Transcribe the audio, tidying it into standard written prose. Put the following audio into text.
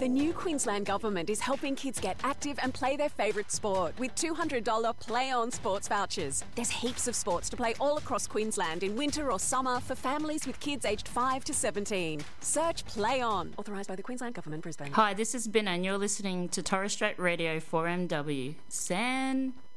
The new Queensland Government is helping kids get active and play their favourite sport with $200 Play On sports vouchers. There's heaps of sports to play all across Queensland in winter or summer for families with kids aged 5 to 17. Search Play On. Authorised by the Queensland Government, Brisbane. Hi, this is Ben and you're listening to Torres Strait Radio 4MW. San